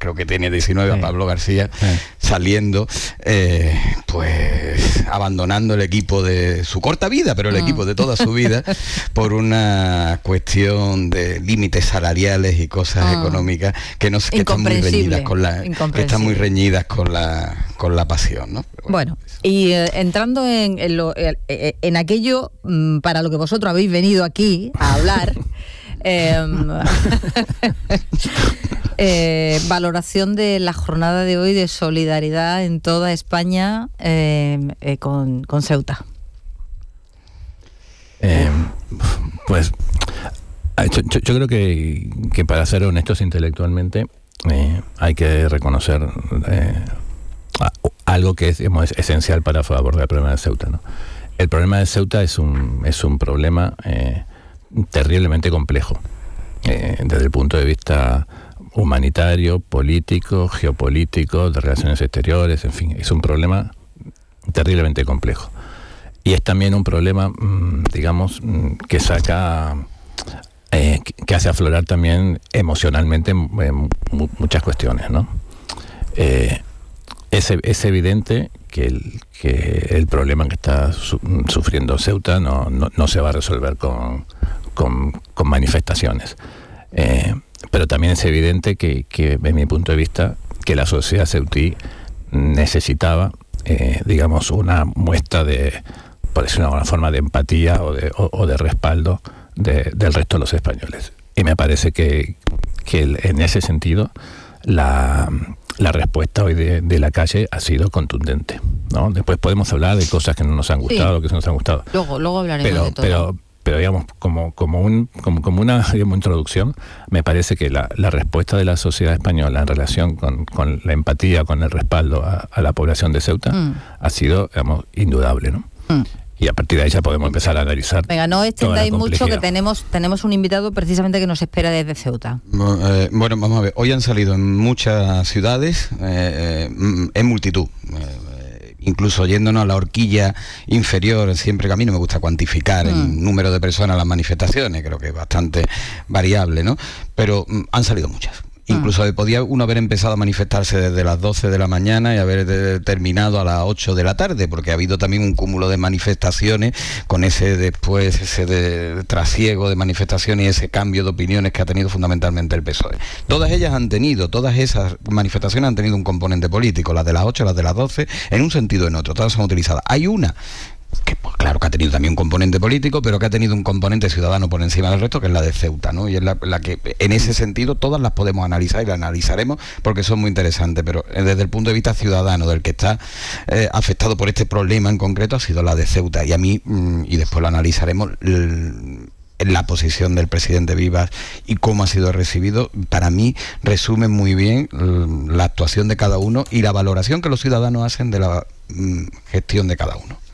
creo que tiene 19, a Pablo García, saliendo, pues abandonando el equipo de su corta vida, pero el equipo de toda su vida, por una cuestión de límites salariales y cosas económicas que están muy reñidas con la pasión, ¿no? Bueno, y entrando en aquello para lo que vosotros habéis venido aquí a hablar, valoración de la jornada de hoy de solidaridad en toda España con Ceuta. Pues yo creo que para ser honestos intelectualmente hay que reconocer algo que es esencial para abordar el problema de Ceuta, ¿no? El problema de Ceuta es un problema terriblemente complejo desde el punto de vista humanitario, político, geopolítico, de relaciones exteriores, en fin, es un problema terriblemente complejo. Y es también un problema, digamos, que saca, que hace aflorar también emocionalmente muchas cuestiones, ¿no? Es evidente que el problema que está sufriendo Ceuta no se va a resolver con manifestaciones. Pero también es evidente que, desde mi punto de vista, que la sociedad ceutí necesitaba, digamos, una muestra de, por decirlo de alguna forma, de empatía o de respaldo del resto de los españoles. Y me parece que en ese sentido la respuesta hoy de la calle ha sido contundente, ¿no? Después podemos hablar de cosas que no nos han gustado, que sí nos han gustado. Luego hablaremos de todo. Pero digamos, como una, digamos, introducción, me parece que la respuesta de la sociedad española en relación con la empatía, con el respaldo a la población de Ceuta ha sido, digamos, indudable, ¿no? Y a partir de ahí ya podemos empezar a analizar. Venga, no extendáis mucho, que tenemos un invitado precisamente que nos espera desde Ceuta. Bueno, vamos a ver. Hoy han salido en muchas ciudades, en multitud. Incluso yéndonos a la horquilla inferior, siempre que a mí no me gusta cuantificar el número de personas en las manifestaciones, creo que es bastante variable, ¿no? Pero han salido muchas. Incluso podía uno haber empezado a manifestarse desde las 12 de la mañana y haber terminado a las 8 de la tarde, porque ha habido también un cúmulo de manifestaciones con ese trasiego de manifestaciones y ese cambio de opiniones que ha tenido fundamentalmente el PSOE. Todas esas manifestaciones han tenido un componente político, las de las 8, las de las 12, en un sentido o en otro, todas son utilizadas. Hay una que, pues, claro, que ha tenido también un componente político, pero que ha tenido un componente ciudadano por encima del resto, que es la de Ceuta, ¿no? Y es la que, en ese sentido, todas las podemos analizar y las analizaremos porque son muy interesantes, pero desde el punto de vista ciudadano, del que está afectado por este problema en concreto, ha sido la de Ceuta. Y a mí, y después lo analizaremos, la posición del presidente Vivas y cómo ha sido recibido, para mí resume muy bien la actuación de cada uno y la valoración que los ciudadanos hacen de la gestión de cada uno.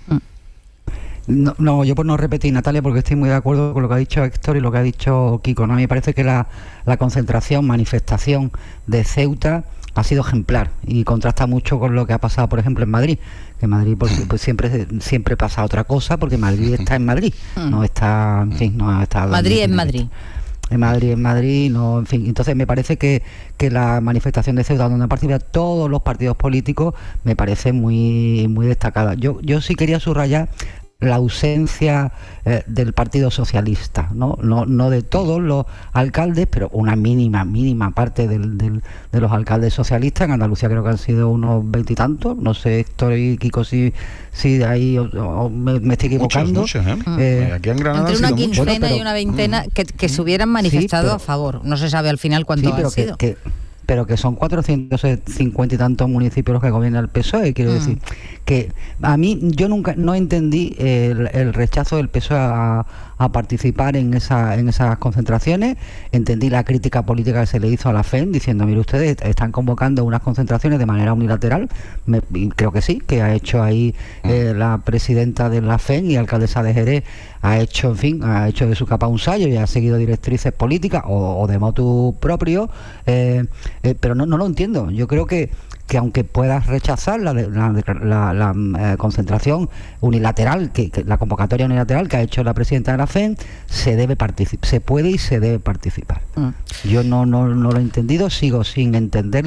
No, yo por no repetir, Natalia, porque estoy muy de acuerdo con lo que ha dicho Héctor y lo que ha dicho Kiko, ¿no? A mí me parece que la manifestación de Ceuta ha sido ejemplar y contrasta mucho con lo que ha pasado, por ejemplo, en Madrid. Que en Madrid pues siempre pasa otra cosa, porque Madrid está en Madrid, no está, en fin, no está... Madrid es Madrid. En Madrid, no, en fin. Entonces me parece que la manifestación de Ceuta, donde participan todos los partidos políticos, me parece muy, muy destacada. Yo sí quería subrayar la ausencia del Partido Socialista, no de todos los alcaldes, pero una mínima parte de los alcaldes socialistas. En Andalucía creo que han sido unos 20 y tantos, no sé, Héctor y Kiko, si de ahí me estoy equivocando. Muchos, aquí en Granada entre una quincena y una veintena que se hubieran manifestado a favor. No se sabe al final cuánto han sido. Pero que son 450 y tantos municipios los que gobierna el PSOE, quiero decir que a mí, yo nunca no entendí el rechazo del PSOE a participar en esas concentraciones. Entendí la crítica política que se le hizo a la FEN, diciendo, mire, ustedes están convocando unas concentraciones de manera unilateral. Y creo que sí, que ha hecho ahí la presidenta de la FEN y alcaldesa de Jerez, ha hecho de su capa un sayo y ha seguido directrices políticas o de motu propio, pero no lo entiendo. Yo creo que aunque puedas rechazar la concentración unilateral, que la convocatoria unilateral que ha hecho la presidenta de la FEN, se puede y se debe participar. Yo no lo he entendido, sigo sin entender